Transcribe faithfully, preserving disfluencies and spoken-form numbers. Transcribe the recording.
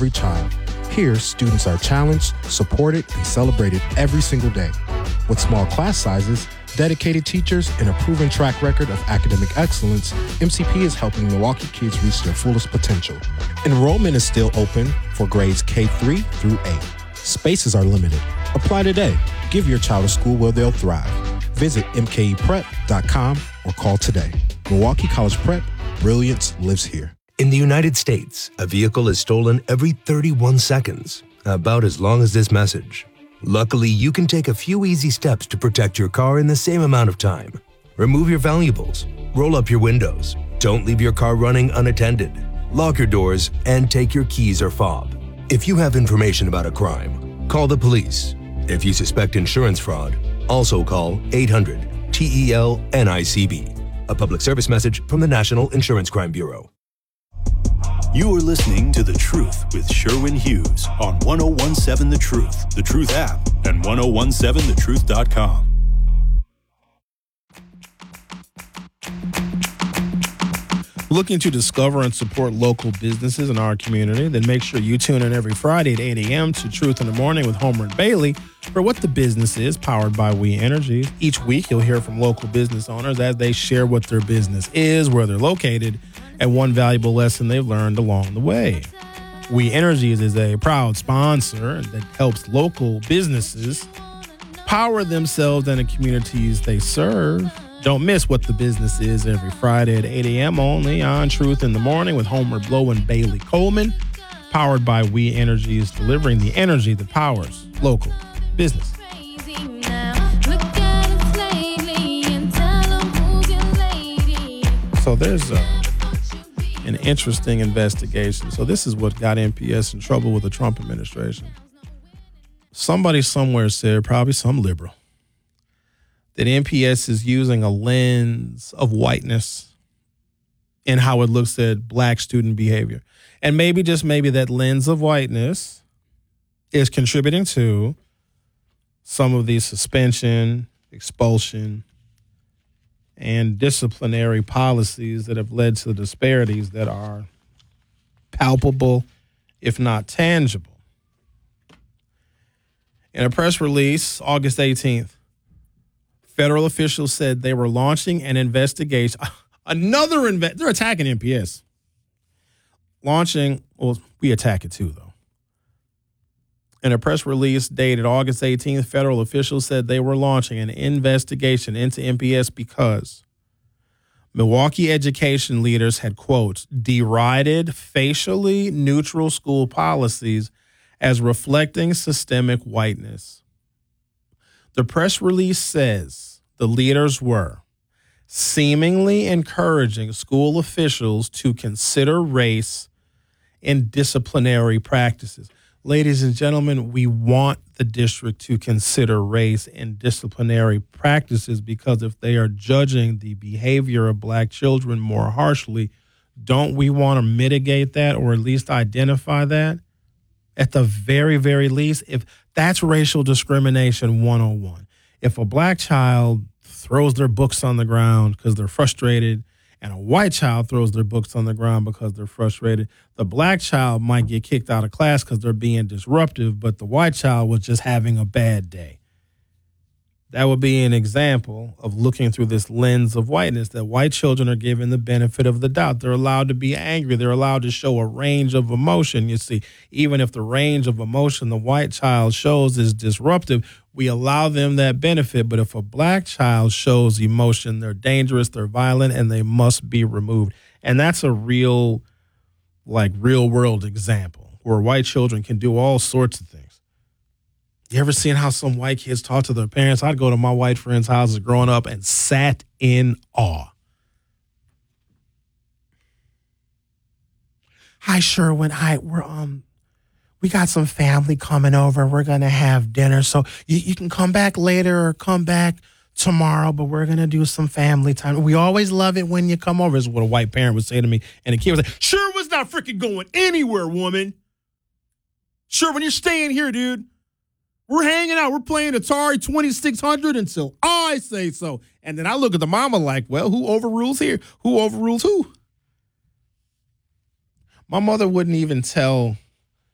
every child. Here, students are challenged, supported, and celebrated every single day. With small class sizes, dedicated teachers, and a proven track record of academic excellence, M C P is helping Milwaukee kids reach their fullest potential. Enrollment is still open for grades K three through eight. Spaces are limited. Apply today. Give your child a school where they'll thrive. Visit m k e prep dot com or call today. Milwaukee College Prep, brilliance lives here. In the United States, a vehicle is stolen every thirty-one seconds, about as long as this message. Luckily, you can take a few easy steps to protect your car in the same amount of time. Remove your valuables, roll up your windows, don't leave your car running unattended, lock your doors, and take your keys or fob. If you have information about a crime, call the police. If you suspect insurance fraud, also call eight hundred T E L N I C B. A public service message from the National Insurance Crime Bureau. You are listening to The Truth with Sherwin Hughes on one oh one seven The Truth, The Truth app, and ten seventeen the truth dot com. Looking to discover and support local businesses in our community? Then make sure you tune in every Friday at eight a.m. to Truth in the Morning with Homer and Bailey for What the Business Is, powered by We Energy. Each week, you'll hear from local business owners as they share what their business is, where they're located, and one valuable lesson they've learned along the way. We Energies is a proud sponsor that helps local businesses power themselves and the communities they serve. Don't miss What the Business Is every Friday at eight a.m. only on Truth in the Morning with Homer Blow and Bailey Coleman, powered by We Energies, delivering the energy that powers local business. So there's a, an interesting investigation. So this is what got M P S in trouble with the Trump administration. Somebody somewhere said, probably some liberal, that M P S is using a lens of whiteness in how it looks at black student behavior. And maybe, just maybe, that lens of whiteness is contributing to some of the suspension, expulsion, and disciplinary policies that have led to the disparities that are palpable, if not tangible. In a press release, August eighteenth, federal officials said they were launching an investigation. Another inve- they're attacking M P S. Launching, well, we attack it too, though. In a press release dated August eighteenth, federal officials said they were launching an investigation into M P S because Milwaukee education leaders had, quote, derided facially neutral school policies as reflecting systemic whiteness. The press release says the leaders were seemingly encouraging school officials to consider race in disciplinary practices. Ladies and gentlemen, we want the district to consider race in disciplinary practices because if they are judging the behavior of black children more harshly, don't we want to mitigate that or at least identify that? At the very, very least, if that's racial discrimination one oh one. If a black child throws their books on the ground because they're frustrated and a white child throws their books on the ground because they're frustrated, the black child might get kicked out of class because they're being disruptive, but the white child was just having a bad day. That would be an example of looking through this lens of whiteness, that white children are given the benefit of the doubt. They're allowed to be angry. They're allowed to show a range of emotion. You see, even if the range of emotion the white child shows is disruptive, we allow them that benefit. But if a black child shows emotion, they're dangerous, they're violent, and they must be removed. And that's a real, like, real world example where white children can do all sorts of things. You ever seen how some white kids talk to their parents? I'd go to my white friends' houses growing up and sat in awe. Hi, Sherwin. Hi, we're um, we got some family coming over. We're gonna have dinner, so you, you can come back later or come back tomorrow. But we're gonna do some family time. We always love it when you come over. Is what a white parent would say to me, and the kid was like, "Sherwin's not freaking going anywhere, woman. Sherwin, you're staying here, dude. We're hanging out. We're playing Atari twenty-six hundred until I say so." And then I look at the mama like, well, who overrules here? Who overrules who? My mother wouldn't even tell